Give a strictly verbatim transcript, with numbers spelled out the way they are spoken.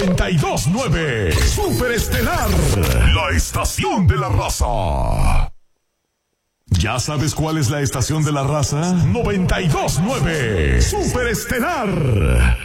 noventa y dos punto nueve. Super Estelar, la estación de la raza. ¿Ya sabes cuál es la estación de la raza? noventa y dos punto nueve. Super Estelar.